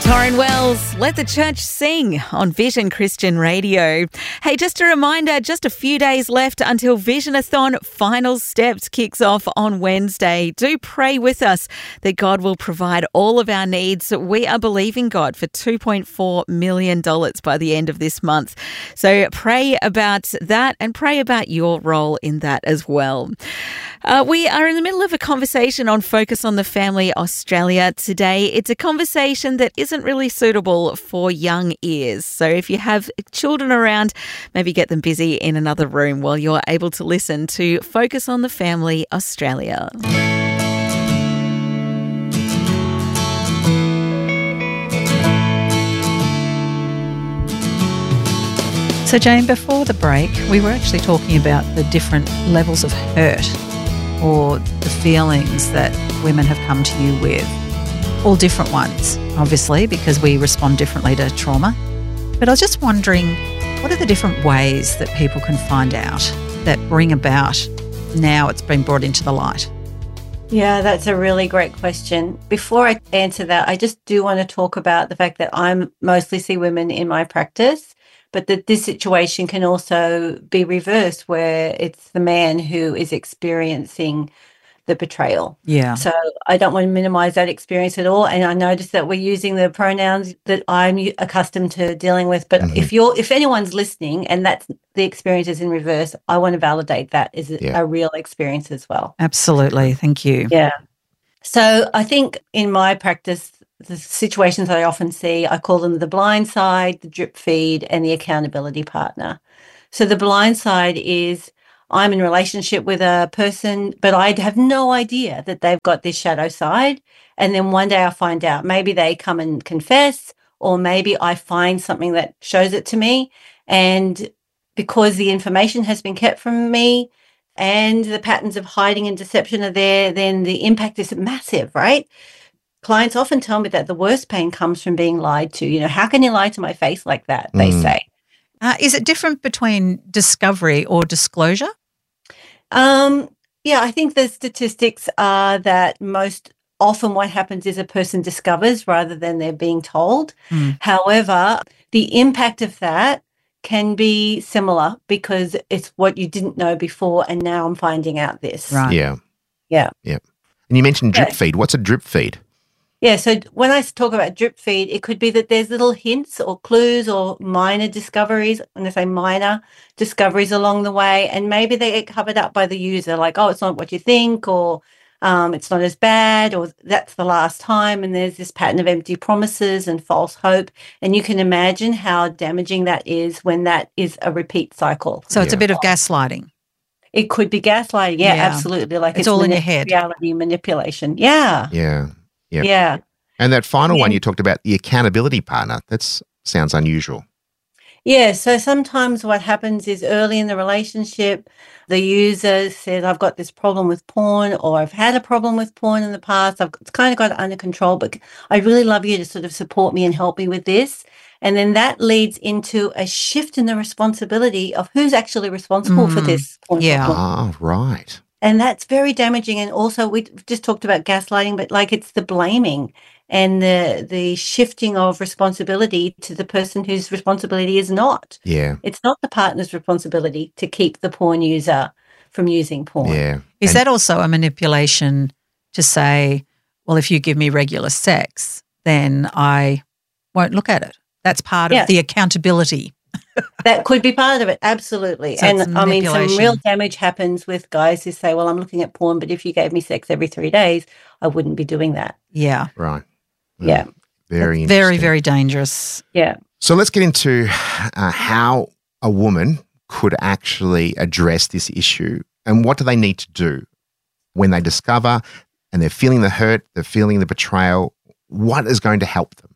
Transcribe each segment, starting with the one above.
Torrin Wells, Let the Church Sing on Vision Christian Radio. Hey, just a reminder, just a few days left until Visionathon Final Steps kicks off on Wednesday. Do pray with us that God will provide all of our needs. We are believing God for $2.4 million by the end of this month. So pray about that and pray about your role in that as well. We are in the middle of a conversation on Focus on the Family Australia today. It's a conversation that isn't really suitable for young ears. So if you have children around, maybe get them busy in another room while you're able to listen to Focus on the Family Australia. So Jane, before the break, we were actually talking about the different levels of hurt or the feelings that women have come to you with. All different ones, obviously, because we respond differently to trauma. But I was just wondering, what are the different ways that people can find out that bring about now it's been brought into the light? Yeah, that's a really great question. Before I answer that, I just do want to talk about the fact that I mostly see women in my practice, but that this situation can also be reversed where it's the man who is experiencing the betrayal. Yeah. So I don't want to minimize that experience at all. And I notice that we're using the pronouns that I'm accustomed to dealing with. But if anyone's listening and that's the experience is in reverse, I want to validate that as a real experience as well. Absolutely. Thank you. Yeah. So I think in my practice, the situations that I often see, I call them the blind side, the drip feed, and the accountability partner. So the blind side is I'm in a relationship with a person, but I have no idea that they've got this shadow side. And then one day I find out, maybe they come and confess, or maybe I find something that shows it to me. And because the information has been kept from me and the patterns of hiding and deception are there, then the impact is massive, right? Clients often tell me that the worst pain comes from being lied to. You know, how can you lie to my face like that? They say. Is it different between discovery or disclosure? Yeah, I think the statistics are that most often what happens is a person discovers rather than they're being told. However, the impact of that can be similar because it's what you didn't know before and now I'm finding out this. Right. Yeah. Yeah. Yeah. And you mentioned drip feed. What's a drip feed? Yeah, so when I talk about drip feed, it could be that there's little hints or clues or minor discoveries, when I say minor discoveries along the way, and maybe they get covered up by the user, like, oh, it's not what you think, or it's not as bad, or that's the last time, and there's this pattern of empty promises and false hope, and you can imagine how damaging that is when that is a repeat cycle. So it's a bit of gaslighting. It could be gaslighting, yeah. Absolutely. Like it's all in your head. Reality manipulation, yeah. Yeah. Yep. Yeah. And that final one you talked about, the accountability partner, that sounds unusual. Yeah, so sometimes what happens is early in the relationship, the user says, I've got this problem with porn, or I've had a problem with porn in the past. I've kind of got it under control, but I really love you to sort of support me and help me with this. And then that leads into a shift in the responsibility of who's actually responsible for this porn. Yeah. Oh, right. And that's very damaging. And also we just talked about gaslighting, but like it's the blaming and the shifting of responsibility to the person whose responsibility is not. Yeah. It's not the partner's responsibility to keep the porn user from using porn. Yeah. Is that also a manipulation to say, well, if you give me regular sex, then I won't look at it? That's part of the accountability. That could be part of it, absolutely. So and I mean, some real damage happens with guys who say, well, I'm looking at porn, but if you gave me sex every 3 days, I wouldn't be doing that. Yeah. Right. Yeah. Very interesting. Very, very dangerous. Yeah. So let's get into how a woman could actually address this issue and what do they need to do when they discover and they're feeling the hurt, they're feeling the betrayal. What is going to help them?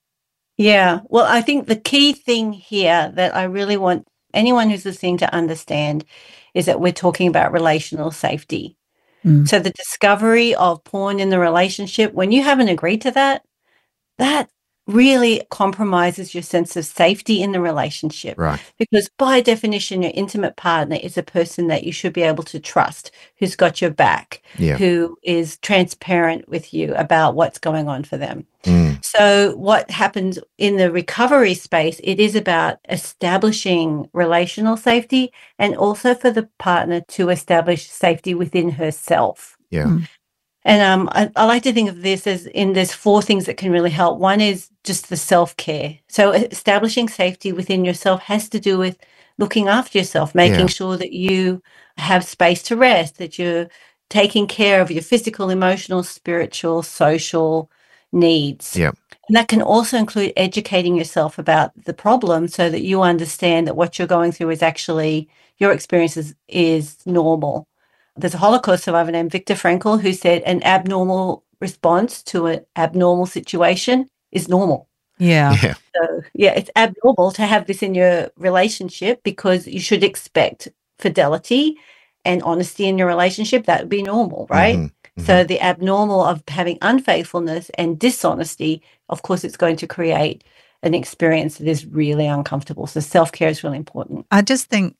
Yeah. Well, I think the key thing here that I really want anyone who's listening to understand is that we're talking about relational safety. So the discovery of porn in the relationship, when you haven't agreed to that, that really compromises your sense of safety in the relationship. Right. Because by definition, your intimate partner is a person that you should be able to trust, who's got your back, Yeah. who is transparent with you about what's going on for them. Mm. So what happens in the recovery space, it is about establishing relational safety and also for the partner to establish safety within herself. Yeah. Mm. And I like to think of this as there's 4 things that can really help. One is just the self-care. So establishing safety within yourself has to do with looking after yourself, making sure that you have space to rest, that you're taking care of your physical, emotional, spiritual, social needs. Yeah. And that can also include educating yourself about the problem so that you understand that what you're going through is actually, your experience is normal. There's a Holocaust survivor named Viktor Frankl who said an abnormal response to an abnormal situation is normal. Yeah. Yeah. So, yeah, it's abnormal to have this in your relationship because you should expect fidelity and honesty in your relationship. That would be normal, right? Mhm. So the abnormal of having unfaithfulness and dishonesty, of course, it's going to create an experience that is really uncomfortable. So self-care is really important. I just think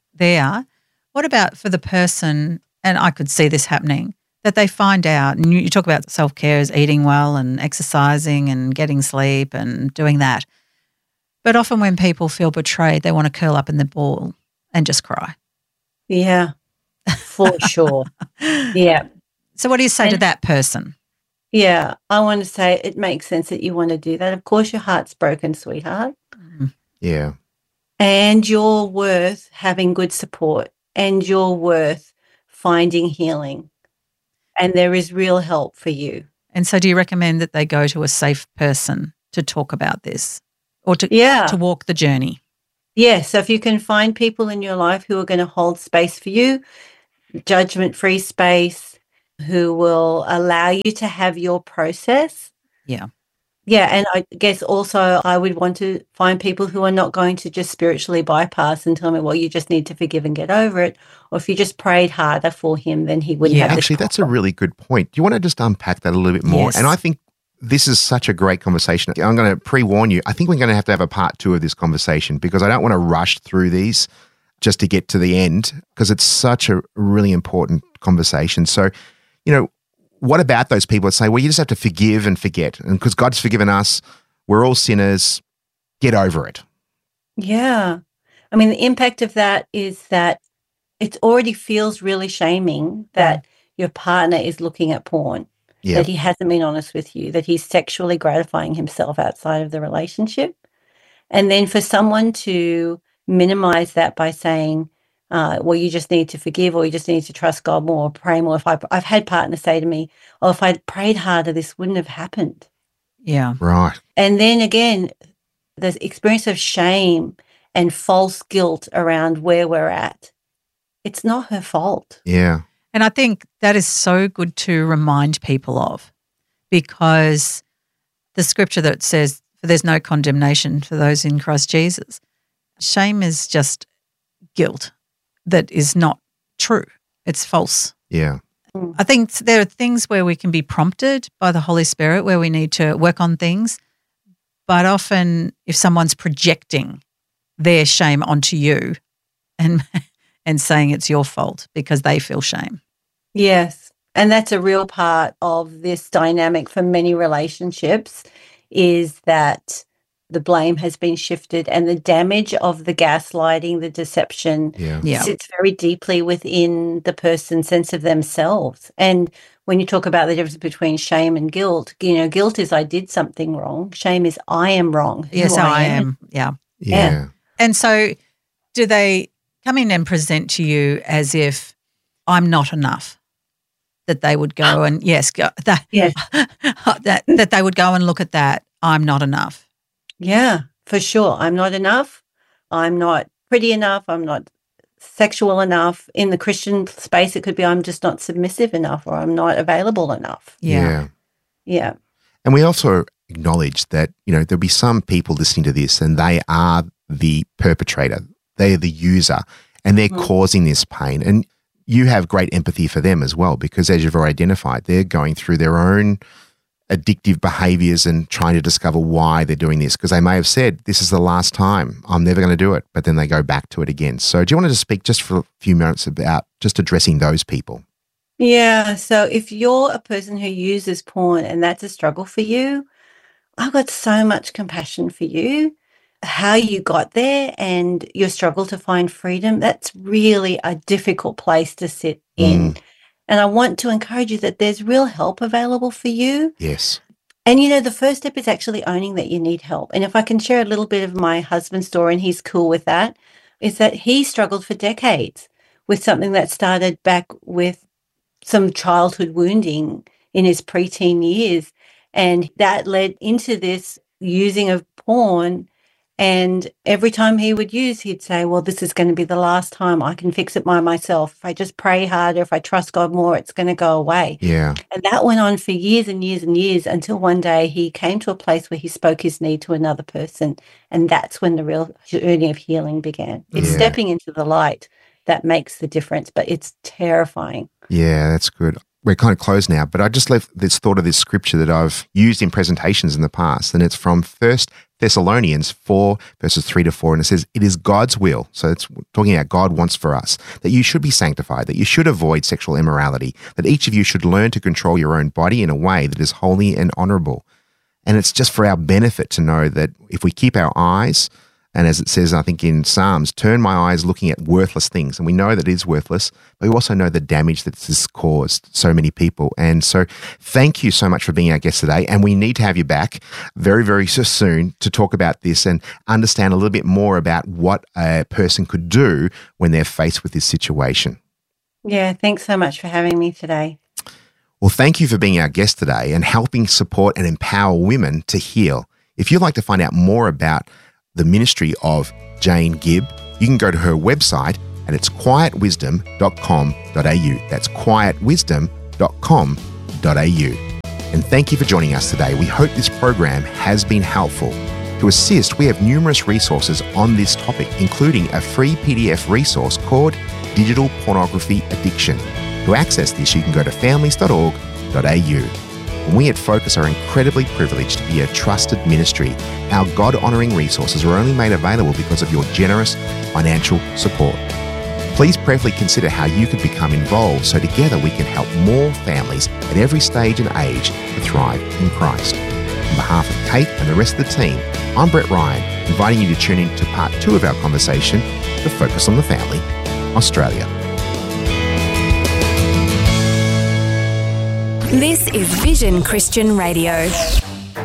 what about for the person, and I could see this happening, that they find out, and you talk about self-care as eating well and exercising and getting sleep and doing that. But often when people feel betrayed, they want to curl up in the ball and just cry. Yeah, for sure. Yeah. So what do you say to And- that person? Yeah, I want to say it makes sense that you want to do that. Of course, your heart's broken, sweetheart. Yeah. And you're worth having good support and you're worth finding healing. And there is real help for you. And so do you recommend that they go to a safe person to talk about this or to Yeah. walk the journey? Yeah. So if you can find people in your life who are going to hold space for you, judgment-free space, who will allow you to have your process. Yeah. Yeah. And I guess also I would want to find people who are not going to just spiritually bypass and tell me, well, you just need to forgive and get over it. Or if you just prayed harder for him, then he wouldn't have this Actually, that's a problem. really good point. Do you want to just unpack that a little bit more? Yes. And I think this is such a great conversation. I'm going to pre-warn you. I think we're going to have a part 2 of this conversation because I don't want to rush through these just to get to the end because it's such a really important conversation. So, what about those people that say, well, you just have to forgive and forget? And because God's forgiven us, we're all sinners, get over it. Yeah. I mean, the impact of that is that it already feels really shaming that your partner is looking at porn, Yeah. that he hasn't been honest with you, that he's sexually gratifying himself outside of the relationship. And then for someone to minimize that by saying, well, you just need to forgive or you just need to trust God more or pray more. I've had partners say to me, oh, if I'd prayed harder, this wouldn't have happened. Yeah. Right. And then again, the experience of shame and false guilt around where we're at. It's not her fault. Yeah. And I think that is so good to remind people of because the scripture that says, for there's no condemnation for those in Christ Jesus. Shame is just guilt that is not true. It's false. Yeah. I think there are things where we can be prompted by the Holy Spirit where we need to work on things. But often if someone's projecting their shame onto you and saying it's your fault because they feel shame. Yes. And that's a real part of this dynamic for many relationships is that the blame has been shifted and the damage of the gaslighting, the deception Yeah. sits very deeply within the person's sense of themselves. And when you talk about the difference between shame and guilt, guilt is I did something wrong. Shame is I am wrong. Yes, who I am. Yeah. Yeah. And so do they come in and present to you as if I'm not enough? That they would go and Yes. that they would go and look at that. I'm not enough. Yeah, for sure. I'm not enough. I'm not pretty enough. I'm not sexual enough. In the Christian space, it could be I'm just not submissive enough or I'm not available enough. Yeah. Yeah. And we also acknowledge that, there'll be some people listening to this and they are the perpetrator. They are the user and they're causing this pain. And you have great empathy for them as well because as you've already identified, they're going through their own addictive behaviors and trying to discover why they're doing this, because they may have said, this is the last time, I'm never going to do it, but then they go back to it again. So do you want to just speak just for a few minutes about just addressing those people? Yeah. So if you're a person who uses porn and that's a struggle for you, I've got so much compassion for you. How you got there and your struggle to find freedom, that's really a difficult place to sit in. And I want to encourage you that there's real help available for you. Yes. And, the first step is actually owning that you need help. And if I can share a little bit of my husband's story, and he's cool with that, is that he struggled for decades with something that started back with some childhood wounding in his preteen years. And that led into this using of porn. And every time he would use, he'd say, well, this is going to be the last time. I can fix it by myself. If I just pray harder, if I trust God more, it's going to go away. Yeah. And that went on for years and years and years until one day he came to a place where he spoke his need to another person. And that's when the real journey of healing began. It's stepping into the light that makes the difference, but it's terrifying. Yeah, that's good. We're kind of closed now, but I just left this thought of this scripture that I've used in presentations in the past, and it's from 1 Thessalonians 4, verses 3-4, and it says, it is God's will, so it's talking about God wants for us, that you should be sanctified, that you should avoid sexual immorality, that each of you should learn to control your own body in a way that is holy and honorable. And it's just for our benefit to know that if we keep our eyes, and as it says, I think in Psalms, turn my eyes looking at worthless things. And we know that it is worthless, but we also know the damage that this has caused so many people. And so thank you so much for being our guest today. And we need to have you back very, very soon to talk about this and understand a little bit more about what a person could do when they're faced with this situation. Yeah, thanks so much for having me today. Well, thank you for being our guest today and helping support and empower women to heal. If you'd like to find out more about the ministry of Jane Gibb, you can go to her website and it's quietwisdom.com.au. That's quietwisdom.com.au. And thank you for joining us today. We hope this program has been helpful. To assist, we have numerous resources on this topic, including a free PDF resource called Digital Pornography Addiction. To access this, you can go to families.org.au. And we at Focus are incredibly privileged to be a trusted ministry. Our God-honouring resources are only made available because of your generous financial support. Please prayerfully consider how you could become involved so together we can help more families at every stage and age to thrive in Christ. On behalf of Kate and the rest of the team, I'm Brett Ryan, inviting you to tune in to part 2 of our conversation to Focus on the Family, Australia. This is Vision Christian Radio.